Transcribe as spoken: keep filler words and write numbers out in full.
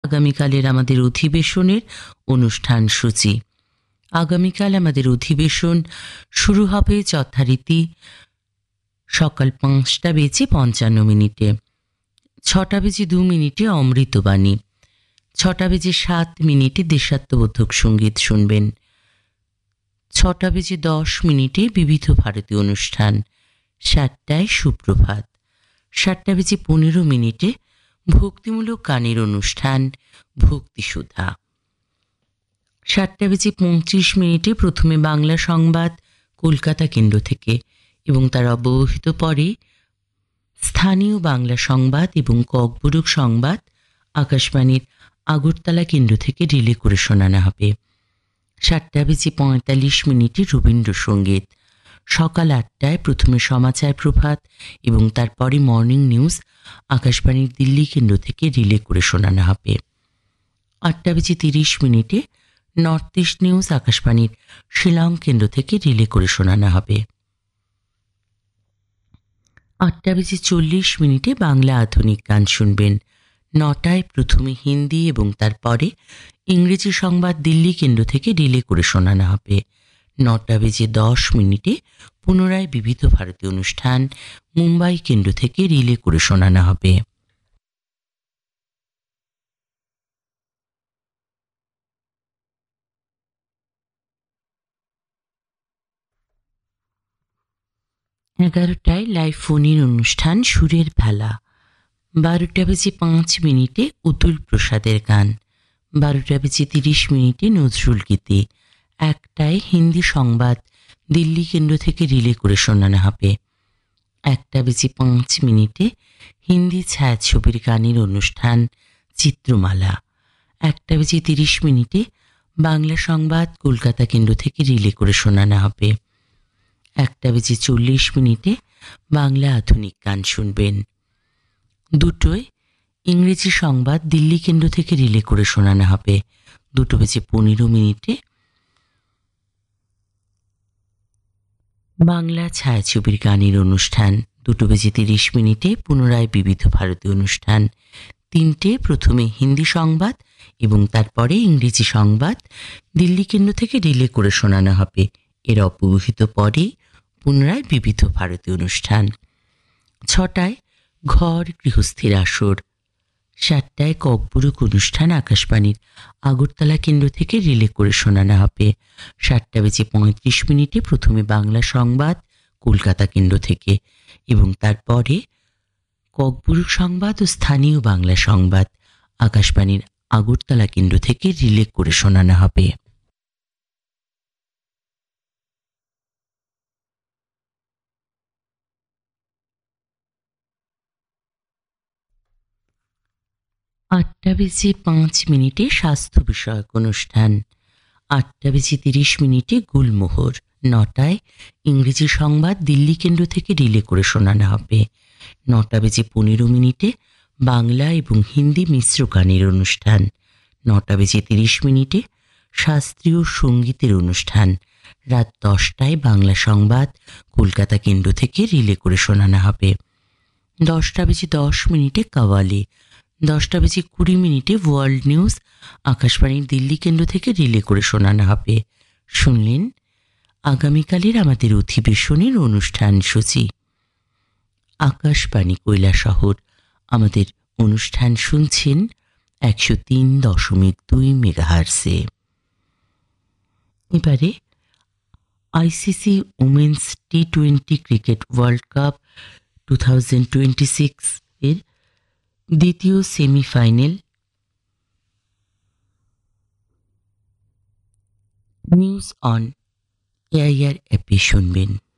আগামীকালের আমাদের অধিবেশনের অনুষ্ঠান সূচি। আগামীকাল আমাদের অধিবেশন শুরু হবে যথারীতি সকাল পাঁচটা বেজে পঞ্চান্ন মিনিটে। ছটা বেজে দু মিনিটে অমৃতবাণী, ছটা বেজে সাত মিনিটে দেশাত্মবোধক সঙ্গীত শুনবেন। ছটা বেজে দশ মিনিটে বিবিধ ভারতী অনুষ্ঠান, সাতটায় সুপ্রভাত। সাতটা বেজে পনেরো মিনিটে ভক্তিমূলক গানের অনুষ্ঠান ভক্তিসুধা। সাতটা বেজে পঁচিশ মিনিটে প্রথমে বাংলা সংবাদ কলকাতা কেন্দ্র থেকে এবং তার অব্যবহিত পরে স্থানীয় বাংলা সংবাদ এবং ককবরক সংবাদ আকাশবাণীর আগরতলা কেন্দ্র থেকে রিলে করে শোনানো হবে। সাতটা বেজে পঁয়তাল্লিশ মিনিটে রবীন্দ্রসঙ্গীত। সকাল আটটায় প্রথমে সমাচার প্রভাত এবং তারপরে মর্নিং নিউজ আকাশবাণীর দিল্লি কেন্দ্র থেকে রিলে করে শোনানো হবে। আটটা বেজে তিরিশ মিনিটে নর্থ ইস্ট নিউজ আকাশবাণীর শিলং কেন্দ্র থেকে রিলে করে শোনানো হবে। আটটা বেজে চল্লিশ মিনিটে বাংলা আধুনিক গান শুনবেন। নটায় প্রথমে হিন্দি এবং তারপরে ইংরেজি সংবাদ দিল্লি কেন্দ্র থেকে রিলে করে শোনানো হবে। নটা বেজে দশ মিনিটে পুনরায় বিবিধ ভারতী অনুষ্ঠান মুম্বাই কেন্দ্র থেকে রিলে করে শোনানো হবে। এগারোটায় লাইভ ফোনের অনুষ্ঠান সুরের ভেলা। বারোটা বেজে পাঁচ মিনিটে অতুল প্রসাদের গান। বারোটা বেজে তিরিশ মিনিটে নজরুল গীতি। একটায় হিন্দি সংবাদ দিল্লি কেন্দ্র থেকে রিলে করে শোনানো হবে। একটা বেজে পাঁচ মিনিটে হিন্দি ছায়াছবির গানের অনুষ্ঠান চিত্রমালা। একটা বেজে তিরিশ মিনিটে বাংলা সংবাদ কলকাতা কেন্দ্র থেকে রিলে করে শোনানো হবে। একটা বেজে চল্লিশ মিনিটে বাংলা আধুনিক গান শুনবেন। দুটোয় ইংরেজি সংবাদ দিল্লি কেন্দ্র থেকে রিলে করে শোনানো হবে। দুটো বেজে পনেরো মিনিটে বাংলা ছায়াছবির গানের অনুষ্ঠান। দুটো বেজে তিরিশ মিনিটে পুনরায় বিবিধ ভারতী অনুষ্ঠান। তিনটে প্রথমে হিন্দি সংবাদ এবং তারপরে ইংরেজি সংবাদ দিল্লি কেন্দ্র থেকে রিলে করে শোনানো হবে। এর অব্যবহিত পরে পুনরায় বিবিধ ভারতী অনুষ্ঠান। ছটায় ঘর গৃহস্থির আসর। সাতটায় ককবরক অনুষ্ঠান আকাশবাণীর আগরতলা কেন্দ্র থেকে রিলে করে শোনানো হবে। সাতটা বেজে পঁয়ত্রিশ মিনিটে প্রথমে বাংলা সংবাদ কলকাতা কেন্দ্র থেকে এবং তারপরে ককবরক সংবাদ ও স্থানীয় বাংলা সংবাদ আকাশবাণীর আগরতলা কেন্দ্র থেকে রিলে করে শোনানো হবে। আটটা বেজে পাঁচ মিনিটে স্বাস্থ্য বিষয়ক অনুষ্ঠান। আটটা বেজে তিরিশ মিনিটে গুলমোহর। নটায় ইংরেজি সংবাদ দিল্লি কেন্দ্র থেকে রিলে করে শোনানো হবে। নটা বেজে পনেরো মিনিটে বাংলা এবং হিন্দি মিশ্র গানের অনুষ্ঠান। নটা বেজে তিরিশ মিনিটে শাস্ত্রীয় সঙ্গীতের অনুষ্ঠান। রাত দশটায় বাংলা সংবাদ কলকাতা কেন্দ্র থেকে রিলে করে শোনানো হবে। দশটা বেজে দশ মিনিটে কাওয়ালি। দশটা বেজে কুড়ি মিনিটে ওয়ার্ল্ড নিউজ আকাশবাণীর দিল্লি কেন্দ্র থেকে রিলে করে শোনানো হবে। শুনলেন আগামীকালের আমাদের অধিবেশনের অনুষ্ঠান সূচি। আকাশবাণী কৈলাসহর আমাদের অনুষ্ঠান শুনছেন একশো তিন দশমিক দুই মেগাহার্সে। এবারে ICC women's T twenty cricket world cup two thousand twenty six এর দ্বিতীয় সেমিফাইনাল নিউজ অন এআইআর অ্যাপে শুনবেন।